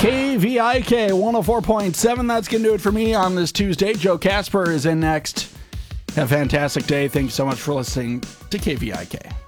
KVIK 104.7. That's going to do it for me on this Tuesday. Joe Casper is in next. Have a fantastic day. Thanks so much for listening to KVIK.